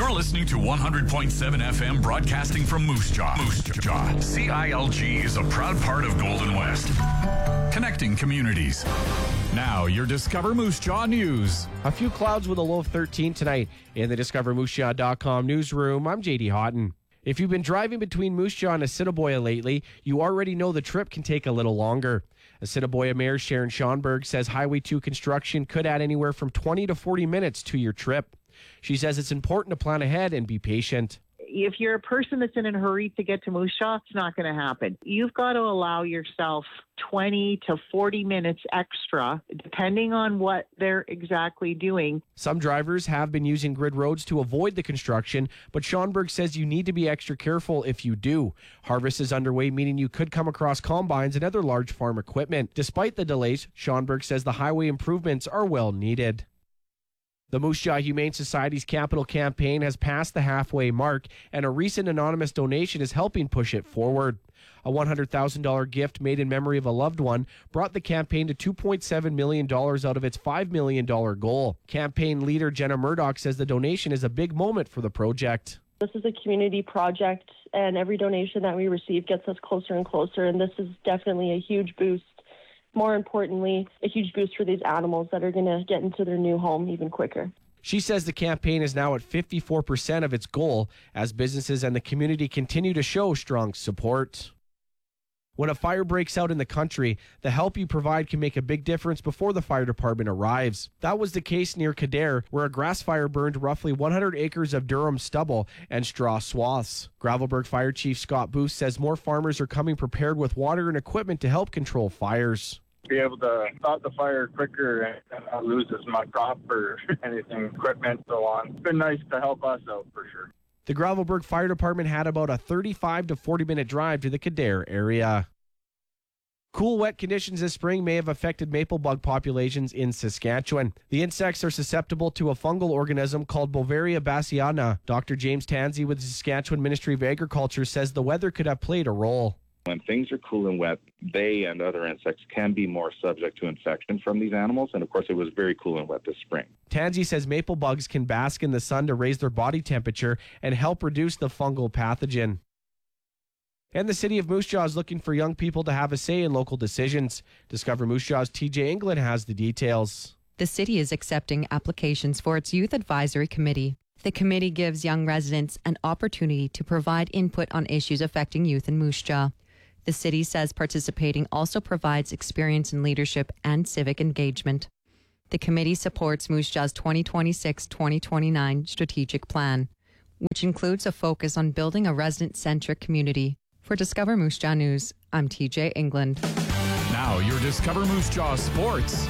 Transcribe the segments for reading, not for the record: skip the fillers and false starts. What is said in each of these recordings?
You're listening to 100.7 FM broadcasting from Moose Jaw. Moose Jaw. CILG is a proud part of Golden West. Connecting communities. Now, your Discover Moose Jaw news. A few clouds with a low of 13 tonight in the DiscoverMooseJaw.com newsroom. I'm JD Houghton. If you've been driving between Moose Jaw and Assiniboia lately, you already know the trip can take a little longer. Assiniboia Mayor Sharon Schonberg says Highway 2 construction could add anywhere from 20 to 40 minutes to your trip. She says it's important to plan ahead and be patient. If you're a person that's in a hurry to get to Moose Jaw, it's not going to happen. You've got to allow yourself 20 to 40 minutes extra, depending on what they're exactly doing. Some drivers have been using grid roads to avoid the construction, but Schonberg says you need to be extra careful if you do. Harvest is underway, meaning you could come across combines and other large farm equipment. Despite the delays, Schonberg says the highway improvements are well needed. The Moose Jaw Humane Society's capital campaign has passed the halfway mark, and a recent anonymous donation is helping push it forward. A $100,000 gift made in memory of a loved one brought the campaign to $2.7 million out of its $5 million goal. Campaign leader Jenna Murdoch says the donation is a big moment for the project. This is a community project, and every donation that we receive gets us closer and closer, and this is definitely a huge boost. More importantly, a huge boost for these animals that are going to get into their new home even quicker. She says the campaign is now at 54% of its goal as businesses and the community continue to show strong support. When a fire breaks out in the country, the help you provide can make a big difference before the fire department arrives. That was the case near Kildare, where a grass fire burned roughly 100 acres of Durham stubble and straw swaths. Gravelbourg Fire Chief Scott Booth says more farmers are coming prepared with water and equipment to help control fires. Be able to stop the fire quicker and not lose as much crop or anything, equipment, so on. It's been nice to help us out for sure. The Gravelbourg Fire Department had about a 35 to 40-minute drive to the Kildare area. Cool, wet conditions this spring may have affected maple bug populations in Saskatchewan. The insects are susceptible to a fungal organism called Beauveria bassiana. Dr. James Tansey with the Saskatchewan Ministry of Agriculture says the weather could have played a role. When things are cool and wet, they and other insects can be more subject to infection from these animals. And of course, it was very cool and wet this spring. Tansey says maple bugs can bask in the sun to raise their body temperature and help reduce the fungal pathogen. And the city of Moose Jaw is looking for young people to have a say in local decisions. Discover Moose Jaw's TJ England has the details. The city is accepting applications for its Youth Advisory Committee. The committee gives young residents an opportunity to provide input on issues affecting youth in Moose Jaw. The city says participating also provides experience in leadership and civic engagement. The committee supports Moose Jaw's 2026-2029 strategic plan, which includes a focus on building a resident-centric community. For Discover Moose Jaw News, I'm TJ England. Now, your Discover Moose Jaw sports.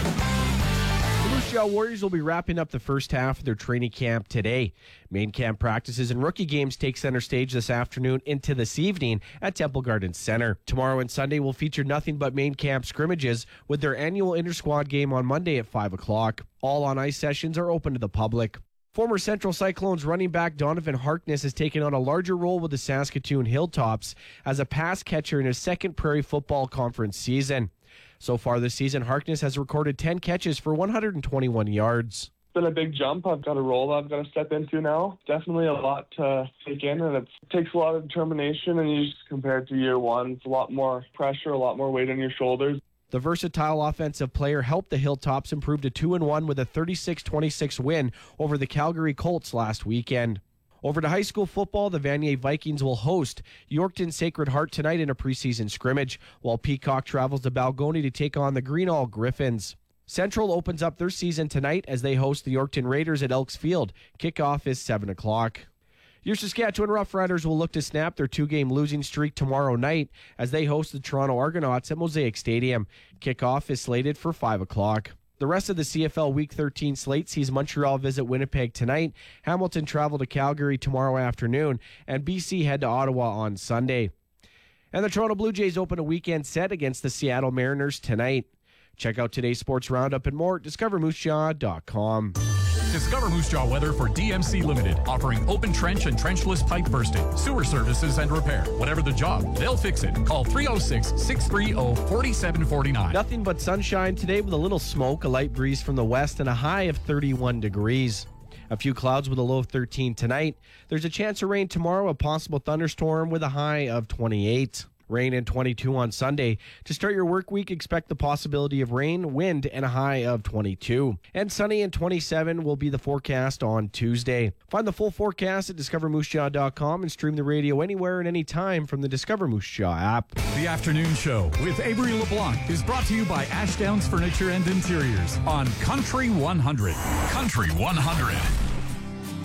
The Moose Jaw Warriors will be wrapping up the first half of their training camp today. Main camp practices and rookie games take center stage this afternoon into this evening at Temple Gardens Center. Tomorrow and Sunday will feature nothing but main camp scrimmages with their annual inter-squad game on Monday at 5 o'clock. All on-ice sessions are open to the public. Former Central Cyclones running back Donovan Harkness has taken on a larger role with the Saskatoon Hilltops as a pass catcher in his second Prairie Football Conference season. So far this season, Harkness has recorded 10 catches for 121 yards. It's been a big jump. I've got a role I've got to step into now. Definitely a lot to take in, and it takes a lot of determination, and you just compare it to year one. It's a lot more pressure, a lot more weight on your shoulders. The versatile offensive player helped the Hilltops improve to 2-1 with a 36-26 win over the Calgary Colts last weekend. Over to high school football, the Vanier Vikings will host Yorkton Sacred Heart tonight in a preseason scrimmage, while Peacock travels to Balgony to take on the Greenall Griffins. Central opens up their season tonight as they host the Yorkton Raiders at Elks Field. Kickoff is 7 o'clock. Your Saskatchewan Roughriders will look to snap their two-game losing streak tomorrow night as they host the Toronto Argonauts at Mosaic Stadium. Kickoff is slated for 5 o'clock. The rest of the CFL Week 13 slate sees Montreal visit Winnipeg tonight, Hamilton travel to Calgary tomorrow afternoon, and BC head to Ottawa on Sunday. And the Toronto Blue Jays open a weekend set against the Seattle Mariners tonight. Check out today's sports roundup and more at DiscoverMooseJaw.com. Discover Moose Jaw weather for DMC Limited, offering open trench and trenchless pipe bursting, sewer services and repair. Whatever the job, they'll fix it. Call 306-630-4749. Nothing but sunshine today with a little smoke, a light breeze from the west, and a high of 31 degrees. A few clouds with a low of 13 tonight. There's a chance of rain tomorrow, a possible thunderstorm with a high of 28. Rain and 22 on Sunday. To start your work week, expect the possibility of rain, wind, and a high of 22. And sunny and 27 will be the forecast on Tuesday. Find the full forecast at discovermoosejaw.com and stream the radio anywhere and anytime from the Discover Moose Jaw app. The afternoon show with Avery LeBlanc is brought to you by Ashdowns Furniture and Interiors on Country 100. Country 100.